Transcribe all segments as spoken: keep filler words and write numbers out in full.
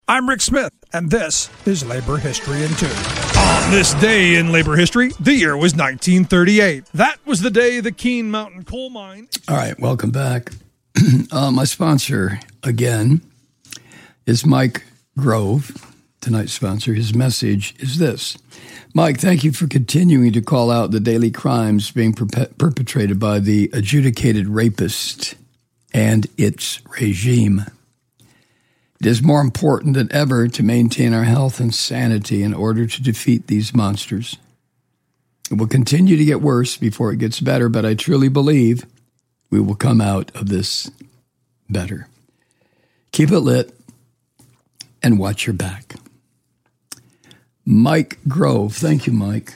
I'm Rick Smith, and this is Labor History in Two. On this day in labor history, the year was nineteen thirty-eight. That was the day the Keene Mountain Coal Mine... All right, welcome back. uh, my sponsor, again, is Mike Grove, tonight's sponsor. His message is this. Mike, thank you for continuing to call out the daily crimes being perpe- perpetrated by the adjudicated rapist and its regime. It is more important than ever to maintain our health and sanity in order to defeat these monsters. It will continue to get worse before it gets better, but I truly believe we will come out of this better. Keep it lit and watch your back. Mike Grove, thank you, Mike,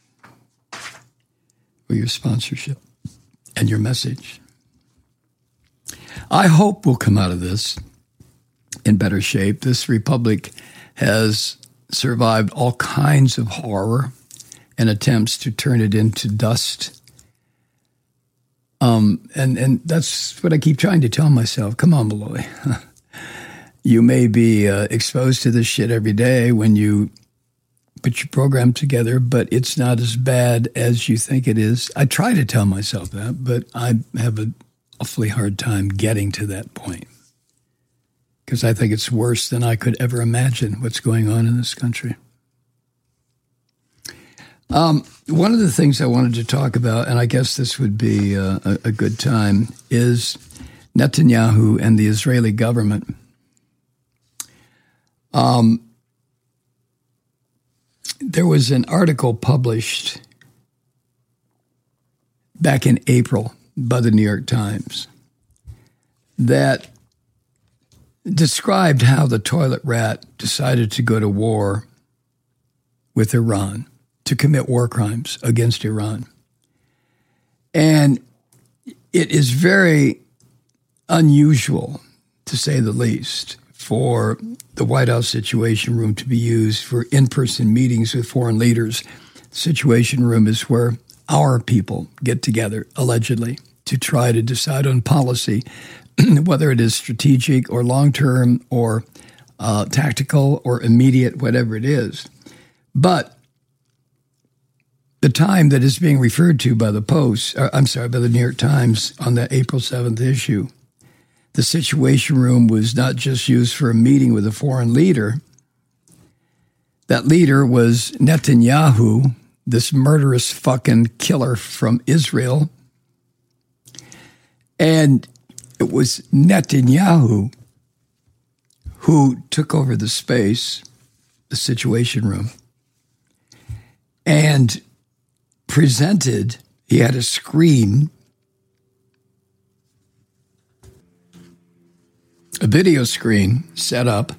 for your sponsorship and your message. I hope we'll come out of this in better shape. This republic has survived all kinds of horror and attempts to turn it into dust. Um, and, and that's what I keep trying to tell myself. Come on, Malloy. You may be uh, exposed to this shit every day when you put your program together, but it's not as bad as you think it is. I try to tell myself that, but I have an awfully hard time getting to that point. Because I think it's worse than I could ever imagine what's going on in this country. Um, one of the things I wanted to talk about, and I guess this would be uh, a, a good time, is Netanyahu and the Israeli government. Um, there was an article published back in April by the New York Times that described how the toilet rat decided to go to war with Iran, to commit war crimes against Iran. And it is very unusual, to say the least, for the White House Situation Room to be used for in-person meetings with foreign leaders. The Situation Room is where our people get together, allegedly, to try to decide on policy, whether it is strategic or long-term or uh, tactical or immediate, whatever it is. But the time that is being referred to by the Post, or, I'm sorry, by the New York Times on that April seventh issue, the Situation Room was not just used for a meeting with a foreign leader. That leader was Netanyahu, this murderous fucking killer from Israel. And it was Netanyahu who took over the space, the Situation Room, and presented, he had a screen, a video screen set up,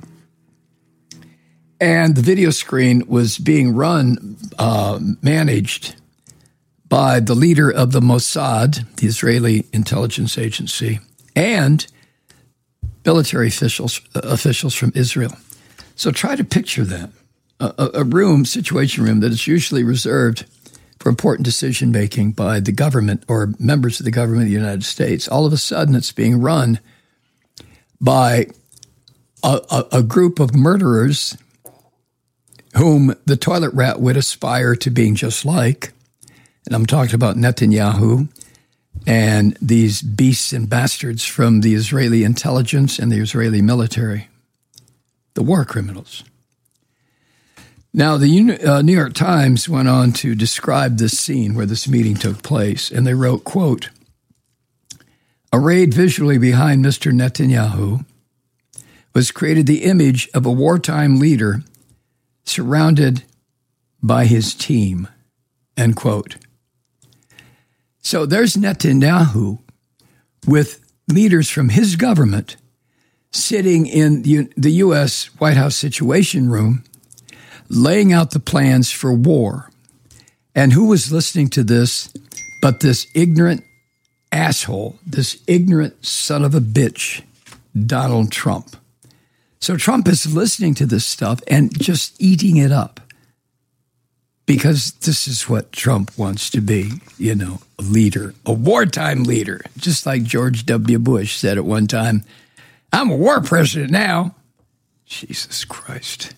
and the video screen was being run, uh, managed by the leader of the Mossad, the Israeli intelligence agency, and military officials uh, officials from Israel. So try to picture that. A, a room, Situation Room, that is usually reserved for important decision-making by the government or members of the government of the United States. All of a sudden, it's being run by a, a, a group of murderers whom the toilet rat would aspire to being just like. And I'm talking about Netanyahu and these beasts and bastards from the Israeli intelligence and the Israeli military, the war criminals. Now, the uh, New York Times went on to describe this scene where this meeting took place, and they wrote, quote, arrayed visually behind Mister Netanyahu was created the image of a wartime leader surrounded by his team, end quote. So there's Netanyahu with leaders from his government sitting in the U S White House Situation Room, laying out the plans for war. And who was listening to this but this ignorant asshole, this ignorant son of a bitch, Donald Trump. So Trump is listening to this stuff and just eating it up because this is what Trump wants to be, you know, a leader, a wartime leader, just like George W. Bush said at one time, I'm a war president now. Jesus Christ.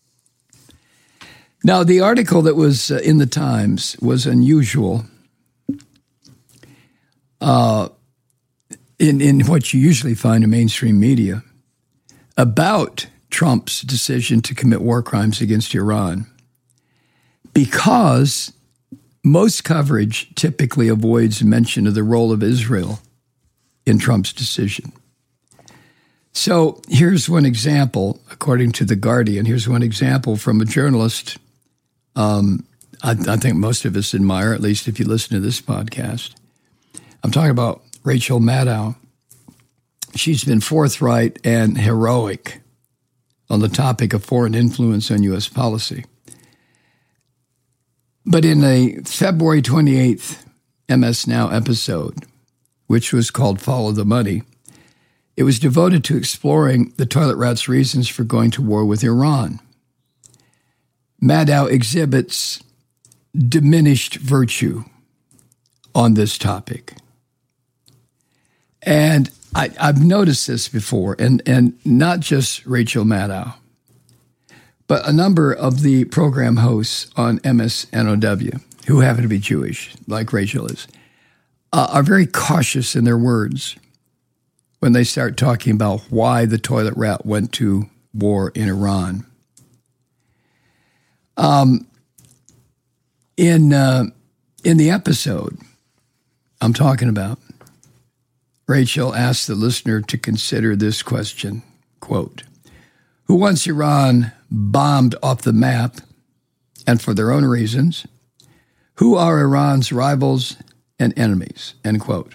Now, the article that was uh, in the Times was unusual uh, in, in what you usually find in mainstream media about Trump's decision to commit war crimes against Iran, because most coverage typically avoids mention of the role of Israel in Trump's decision. So here's one example, according to The Guardian. Here's one example from a journalist um, I, I think most of us admire, at least if you listen to this podcast. I'm talking about Rachel Maddow. She's been forthright and heroic on the topic of foreign influence on U S policy. But in a February twenty-eighth M S Now episode, which was called Follow the Money, it was devoted to exploring the toilet rat's reasons for going to war with Iran. Maddow exhibits diminished virtue on this topic. And I, I've noticed this before, and, and not just Rachel Maddow, but a number of the program hosts on M S N O W, who happen to be Jewish, like Rachel is, uh, are very cautious in their words when they start talking about why the toilet rat went to war in Iran. Um, in uh, in the episode I'm talking about, Rachel asked the listener to consider this question, quote, who wants Iran bombed off the map and for their own reasons? Who are Iran's rivals and enemies, end quote.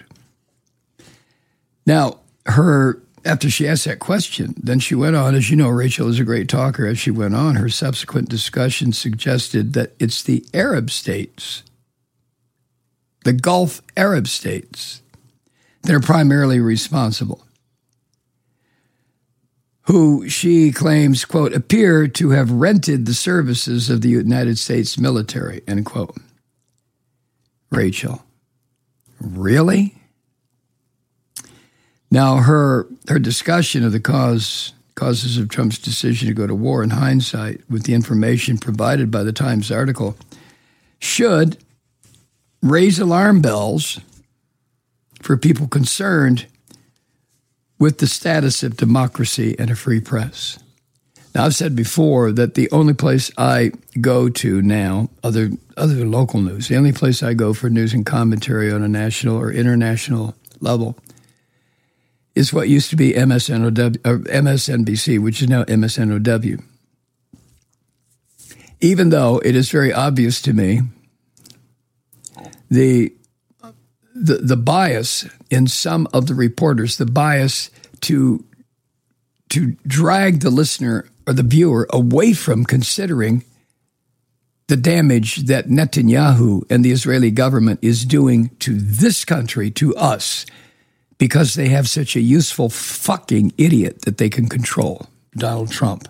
Now, her after she asked that question, then she went on, as you know, Rachel is a great talker. As she went on, her subsequent discussion suggested that it's the Arab states, the Gulf Arab states, that are primarily responsible, who she claims, quote, appear to have rented the services of the United States military, end quote. Rachel, really? Now, her her discussion of the cause causes of Trump's decision to go to war in hindsight with the information provided by the Times article should raise alarm bells for people concerned with the status of democracy and a free press. Now, I've said before that the only place I go to now, other, other than local news, the only place I go for news and commentary on a national or international level is what used to be M S N O W, or M S N B C, which is now M S N O W. Even though it is very obvious to me, the, the, the bias in some of the reporters, the bias to, to drag the listener or the viewer away from considering the damage that Netanyahu and the Israeli government is doing to this country, to us, because they have such a useful fucking idiot that they can control, Donald Trump.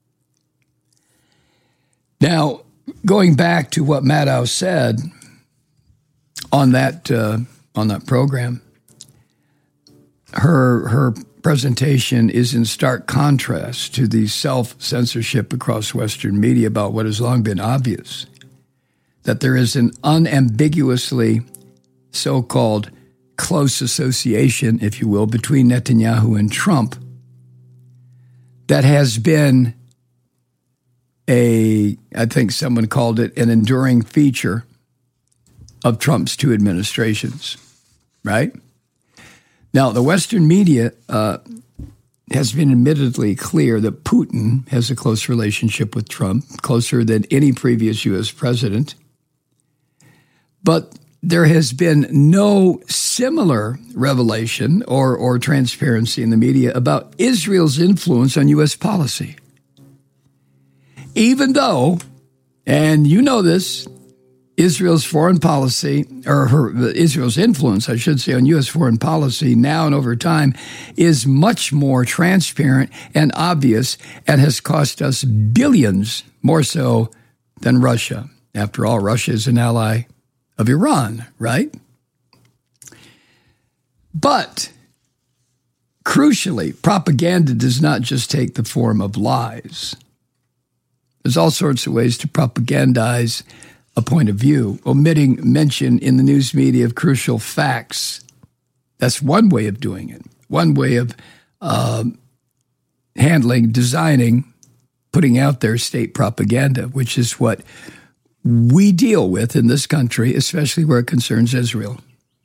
Now, going back to what Maddow said on that uh, on that program, her her presentation is in stark contrast to the self-censorship across Western media about what has long been obvious, that there is an unambiguously so-called close association, if you will, between Netanyahu and Trump that has been a, I think someone called it an enduring feature of Trump's two administrations, right? Now, the Western media uh, has been admittedly clear that Putin has a close relationship with Trump, closer than any previous U S president. But there has been no similar revelation or, or transparency in the media about Israel's influence on U S policy. Even though, and you know this, Israel's foreign policy, or her, Israel's influence, I should say, on U S foreign policy now and over time is much more transparent and obvious and has cost us billions more so than Russia. After all, Russia is an ally of Iran, right? But Crucially, propaganda does not just take the form of lies. There's all sorts of ways to propagandize a point of view, omitting mention in the news media of crucial facts. That's one way of doing it, one way of uh, handling, designing, putting out there state propaganda, which is what we deal with in this country, especially where it concerns Israel.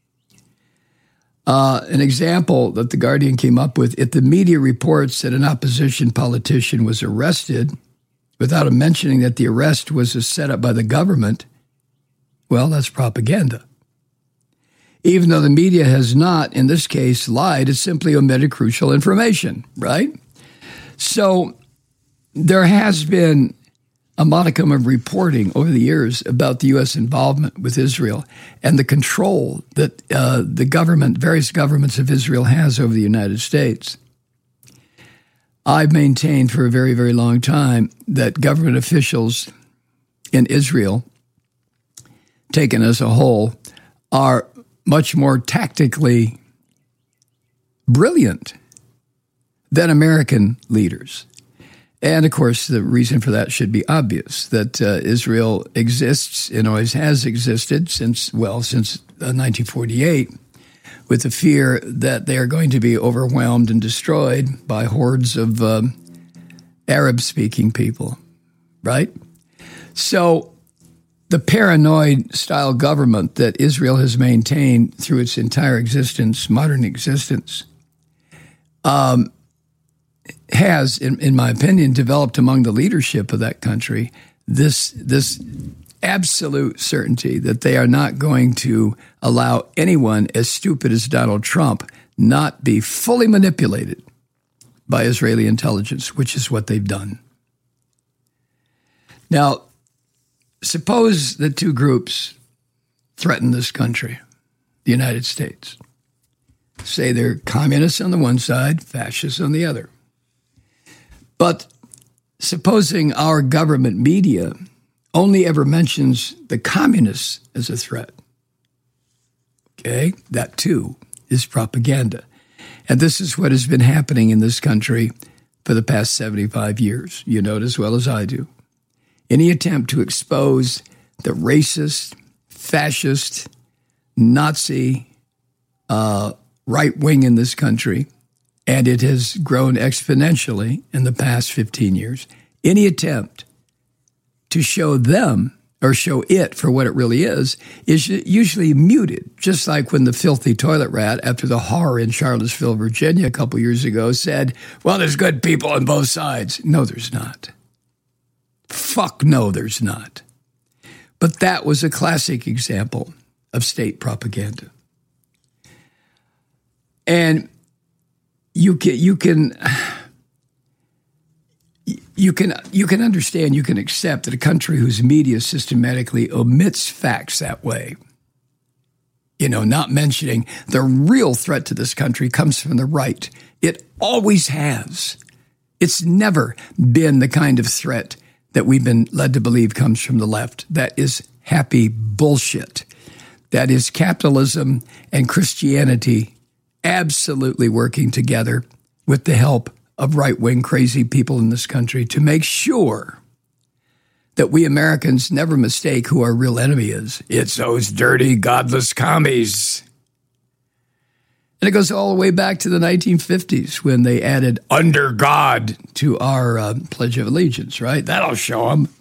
Uh, an example that The Guardian came up with, if the media reports that an opposition politician was arrested without mentioning that the arrest was a setup by the government, well, that's propaganda. Even though the media has not, in this case, lied, it simply omitted crucial information, right? So there has been a modicum of reporting over the years about the U S involvement with Israel and the control that uh, the government, various governments of Israel has over the United States. I've maintained for a very, very long time that government officials in Israel, taken as a whole, are much more tactically brilliant than American leaders. And, of course, the reason for that should be obvious, that uh, Israel exists and always has existed since, well, since uh, nineteen forty-eight, with the fear that they are going to be overwhelmed and destroyed by hordes of um, Arab-speaking people, right? So the paranoid-style government that Israel has maintained through its entire existence, modern existence, um, has, in, in my opinion, developed among the leadership of that country this this absolute certainty that they are not going to allow anyone as stupid as Donald Trump not be fully manipulated by Israeli intelligence, which is what they've done. Now, suppose the two groups threaten this country, the United States. Say they're communists on the one side, fascists on the other. But supposing our government media only ever mentions the communists as a threat, okay, that too is propaganda. And this is what has been happening in this country for the past seventy-five years. You know it as well as I do. Any attempt to expose the racist, fascist, Nazi uh, right wing in this country, and it has grown exponentially in the past fifteen years, any attempt to show them or show it for what it really is, is usually muted, just like when the filthy toilet rat, after the horror in Charlottesville, Virginia, a couple years ago, said, well, there's good people on both sides. No, there's not. Fuck no, there's not. But that was a classic example of state propaganda. And you can, you can, you can, you can understand, you can accept that a country whose media systematically omits facts that way, you know, not mentioning the real threat to this country comes from the right. It always has. It's never been the kind of threat that we've been led to believe comes from the left. That is happy bullshit. That is capitalism and Christianity absolutely working together with the help of right-wing crazy people in this country to make sure that we Americans never mistake who our real enemy is. It's those dirty, godless commies. And it goes all the way back to the nineteen fifties when they added under God to our uh, Pledge of Allegiance, right? That'll show them.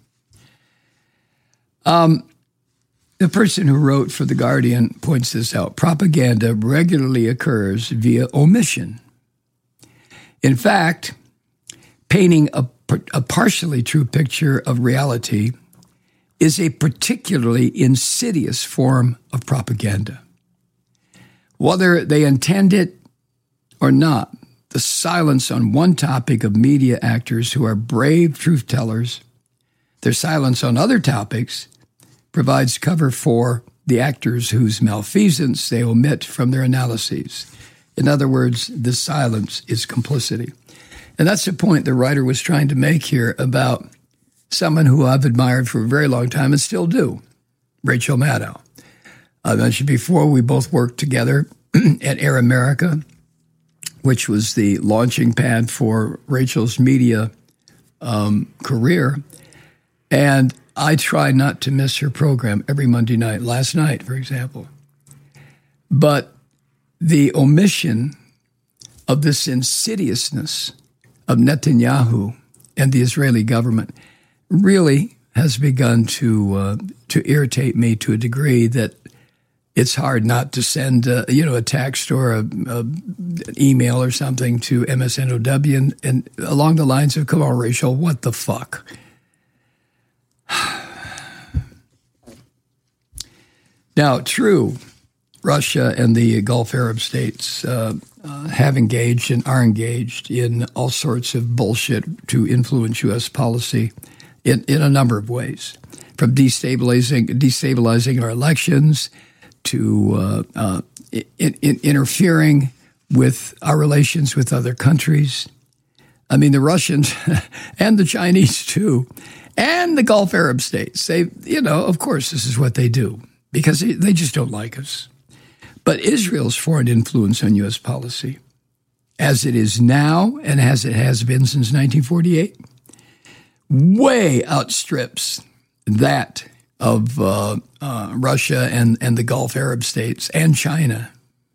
Um, the person who wrote for The Guardian points this out. Propaganda regularly occurs via omission. In fact, painting a, a partially true picture of reality is a particularly insidious form of propaganda. Whether they intend it or not, the silence on one topic of media actors who are brave truth tellers, their silence on other topics provides cover for the actors whose malfeasance they omit from their analyses. In other words, the silence is complicity. And that's the point the writer was trying to make here about someone who I've admired for a very long time and still do, Rachel Maddow. I mentioned before, we both worked together at Air America which was the launching pad for Rachel's media um, career. And I try not to miss her program every Monday night, last night, for example. But the omission of this insidiousness of Netanyahu and the Israeli government really has begun to uh, to irritate me to a degree that it's hard not to send uh, you know a text or a, a an email or something to M S N O W and, and along the lines of, come on, Rachel, what the fuck? Now, true, Russia and the Gulf Arab states uh, uh, have engaged and are engaged in all sorts of bullshit to influence U S policy in, in a number of ways, from destabilizing destabilizing our elections to uh, uh, in, in interfering with our relations with other countries. I mean, the Russians and the Chinese too, and the Gulf Arab states. They, you know, of course, this is what they do because they, they just don't like us. But Israel's foreign influence on U S policy, as it is now and as it has been since nineteen forty-eight, way outstrips that of uh, uh, Russia and, and the Gulf Arab states and China.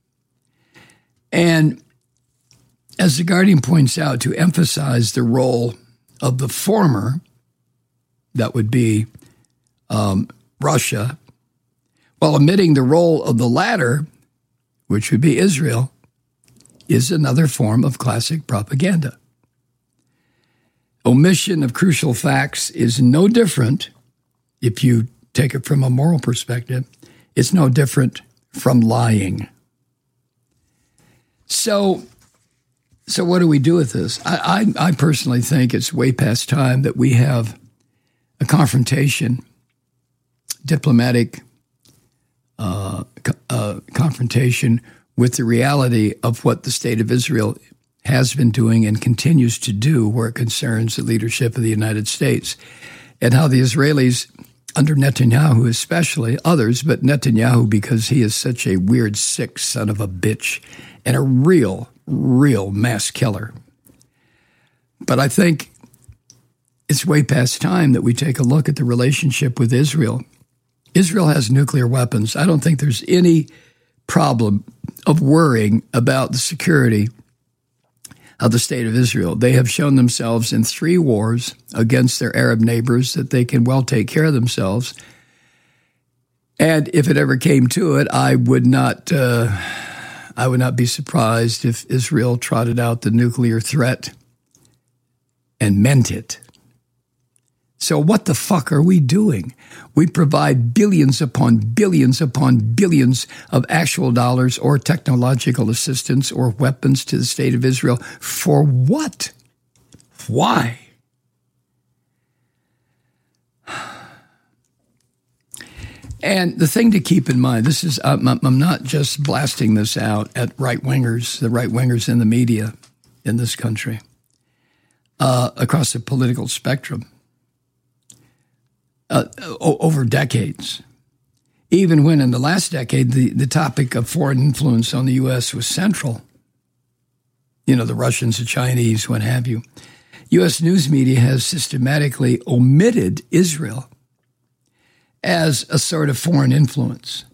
And as The Guardian points out, to emphasize the role of the former, that would be um, Russia, while omitting the role of the latter, which would be Israel, is another form of classic propaganda. Omission of crucial facts is no different, if you take it from a moral perspective, it's no different from lying. So, so what do we do with this? I, I, I personally think it's way past time that we have a confrontation, diplomatic uh, uh, confrontation with the reality of what the state of Israel has been doing and continues to do where it concerns the leadership of the United States, and how the Israelis, under Netanyahu especially, others, but Netanyahu because he is such a weird, sick son of a bitch and a real, real mass killer. But I think it's way past time that we take a look at the relationship with Israel. Israel has nuclear weapons. I don't think there's any problem of worrying about the security of the state of Israel. They have shown themselves in three wars against their Arab neighbors that they can well take care of themselves. And if it ever came to it, I would not, uh, I would not be surprised if Israel trotted out the nuclear threat and meant it. So what the fuck are we doing? We provide billions upon billions upon billions of actual dollars or technological assistance or weapons to the state of Israel. For what? Why? And the thing to keep in mind, this is, I'm, I'm not just blasting this out at right-wingers, the right-wingers in the media in this country, uh, across the political spectrum. Uh, over decades, even when in the last decade, the, the topic of foreign influence on the U S was central. You know, the Russians, the Chinese, what have you. U S news media has systematically omitted Israel as a sort of foreign influence.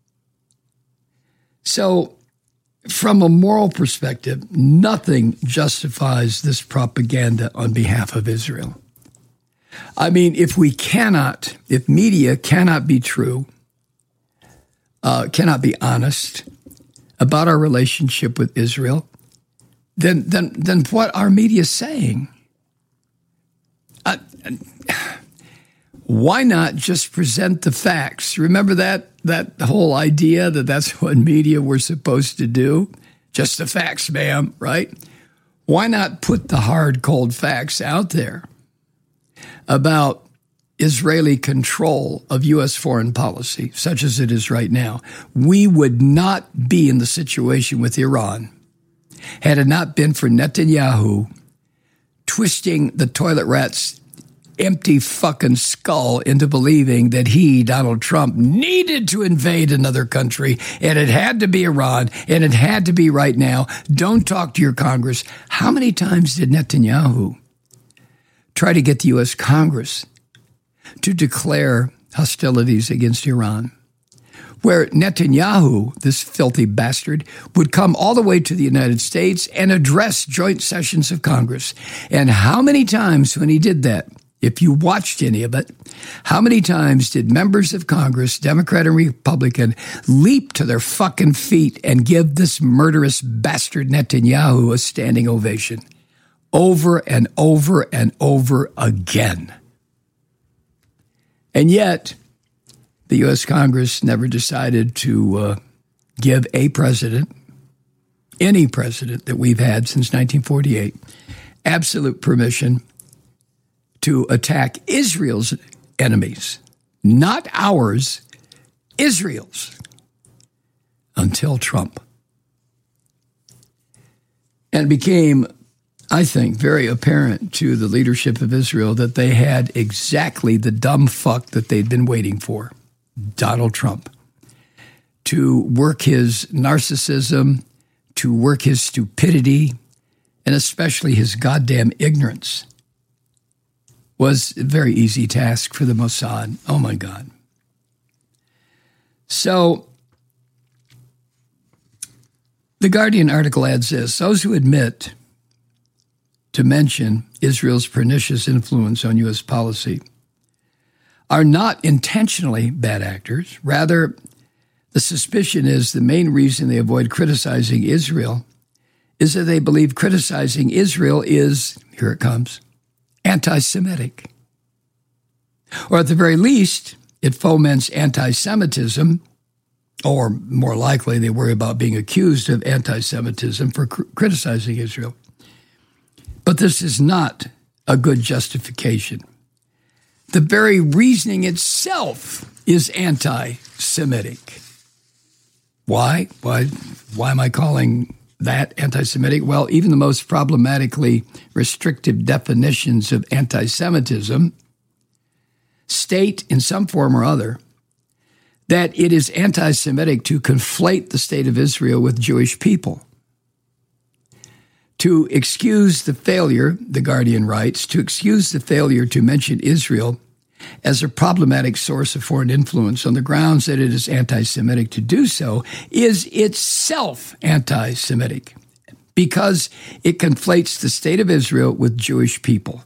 So from a moral perspective, nothing justifies this propaganda on behalf of Israel. I mean, if we cannot, if media cannot be true, uh, cannot be honest about our relationship with Israel, then then then what are media saying? Uh, why not just present the facts? Remember that that whole idea that that's what media were supposed to do? Just the facts, ma'am, right? Why not put the hard, cold facts out there about Israeli control of U S foreign policy, such as it is right now? We would not be in the situation with Iran had it not been for Netanyahu twisting the toilet rat's empty fucking skull into believing that he, Donald Trump, needed to invade another country, and it had to be Iran, and it had to be right now. Don't talk to your Congress. How many times did Netanyahu try to get the U S Congress to declare hostilities against Iran, where Netanyahu, this filthy bastard, would come all the way to the United States and address joint sessions of Congress? And how many times when he did that, if you watched any of it, how many times did members of Congress, Democrat and Republican, leap to their fucking feet and give this murderous bastard Netanyahu a standing ovation? Over and over and over again. And yet, the U S Congress never decided to uh, give a president, any president that we've had since nineteen forty-eight, absolute permission to attack Israel's enemies, not ours, Israel's, until Trump. And it became, I think, very apparent to the leadership of Israel that they had exactly the dumb fuck that they'd been waiting for, Donald Trump, to work his narcissism, to work his stupidity, and especially his goddamn ignorance. Was a very easy task for the Mossad. Oh, my God. So, the Guardian article adds this: those who admit to mention Israel's pernicious influence on U S policy are not intentionally bad actors. Rather, the suspicion is the main reason they avoid criticizing Israel is that they believe criticizing Israel is, here it comes, anti-Semitic. Or at the very least, it foments anti-Semitism, or more likely, they worry about being accused of anti-Semitism for cr- criticizing Israel. But this is not a good justification. The very reasoning itself is anti-Semitic. Why? Why, why am I calling that anti-Semitic? Well, even the most problematically restrictive definitions of anti-Semitism state in some form or other that it is anti-Semitic to conflate the state of Israel with Jewish people. To excuse the failure, the Guardian writes, to excuse the failure to mention Israel as a problematic source of foreign influence on the grounds that it is anti-Semitic to do so is itself anti-Semitic because it conflates the state of Israel with Jewish people.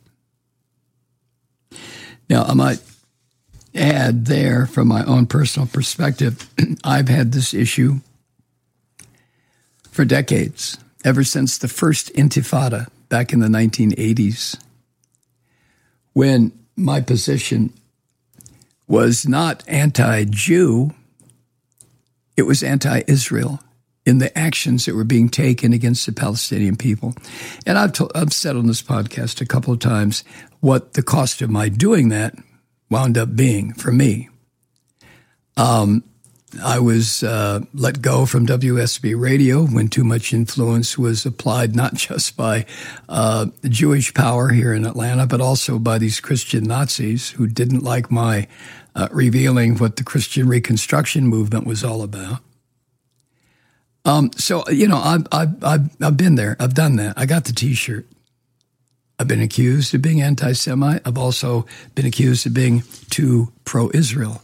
Now, I might add there, from my own personal perspective, I've had this issue for decades, ever since the first Intifada back in the nineteen eighties, when my position was not anti-Jew, it was anti-Israel in the actions that were being taken against the Palestinian people. And I've, told, I've said on this podcast a couple of times what the cost of my doing that wound up being for me. Um, I was uh, let go from W S B Radio when too much influence was applied, not just by uh, Jewish power here in Atlanta, but also by these Christian Nazis who didn't like my uh, revealing what the Christian Reconstruction movement was all about. Um, so, you know, I've, I've, I've, I've been there. I've done that. I got the T-shirt. I've been accused of being anti-Semite. I've also been accused of being too pro-Israel.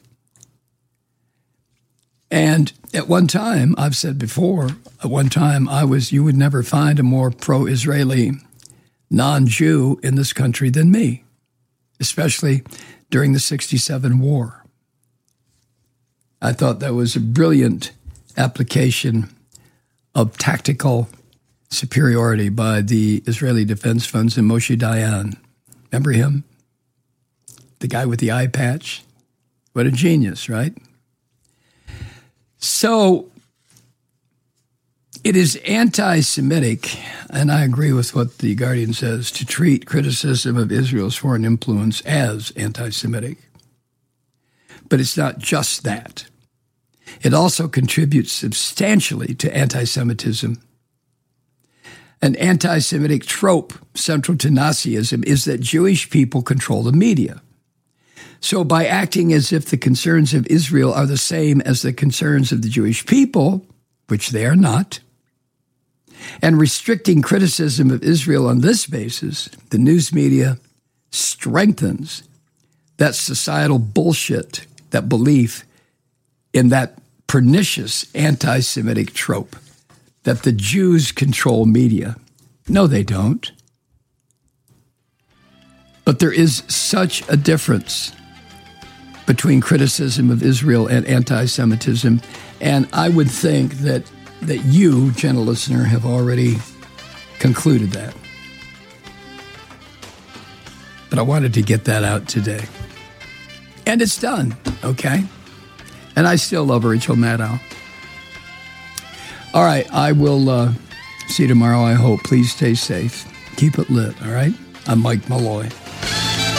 And at one time, I've said before, at one time I was, you would never find a more pro-Israeli non-Jew in this country than me, especially during the sixty-seven war. I thought that was a brilliant application of tactical superiority by the Israeli Defense Funds and Moshe Dayan. Remember him? The guy with the eye patch? What a genius, right? So it is anti-Semitic, and I agree with what the Guardian says, to treat criticism of Israel's foreign influence as anti-Semitic. But it's not just that. It also contributes substantially to anti-Semitism. An anti-Semitic trope central to Nazism is that Jewish people control the media. So by acting as if the concerns of Israel are the same as the concerns of the Jewish people, which they are not, and restricting criticism of Israel on this basis, the news media strengthens that societal bullshit, that belief in that pernicious anti-Semitic trope that the Jews control media. No, they don't. But there is such a difference between criticism of Israel and anti-Semitism, and I would think that that you, gentle listener, have already concluded that. But I wanted to get that out today. And it's done, okay? And I still love Rachel Maddow. All right, I will uh, see you tomorrow, I hope. Please stay safe. Keep it lit, all right? I'm Mike Malloy.